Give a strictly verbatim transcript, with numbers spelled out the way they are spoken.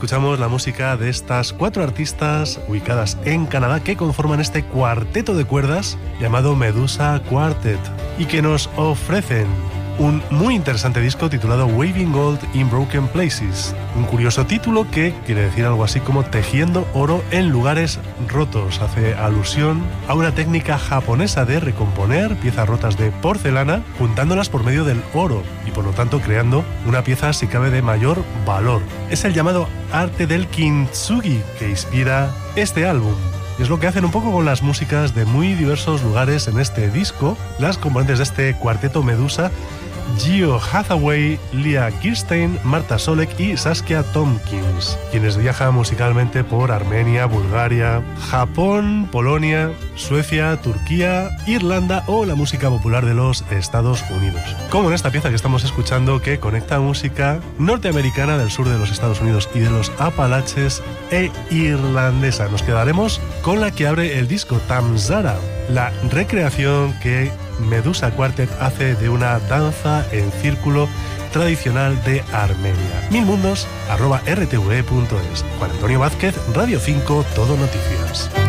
escuchamos la música de estas cuatro artistas ubicadas en Canadá que conforman este cuarteto de cuerdas llamado Medusa Quartet y que nos ofrecen un muy interesante disco titulado Waving Gold in Broken Places. Un curioso título que quiere decir algo así como tejiendo oro en lugares rotos. Hace alusión a una técnica japonesa de recomponer piezas rotas de porcelana juntándolas por medio del oro y por lo tanto creando una pieza si cabe de mayor valor. Es el llamado arte del kintsugi que inspira este álbum. Y es lo que hacen un poco con las músicas de muy diversos lugares en este disco. Las componentes de este cuarteto Medusa: Gio Hathaway, Lia Kirstein, Marta Solek y Saskia Tompkins, quienes viajan musicalmente por Armenia, Bulgaria, Japón, Polonia, Suecia, Turquía, Irlanda o la música popular de los Estados Unidos. Como en esta pieza que estamos escuchando, que conecta música norteamericana del sur de los Estados Unidos y de los Apalaches e irlandesa. Nos quedaremos con la que abre el disco, Tamzara, la recreación que Medusa Quartet hace de una danza en círculo tradicional de Armenia. milmundos arroba r t v punto es. Juan Antonio Vázquez, Radio cinco, Todo Noticias.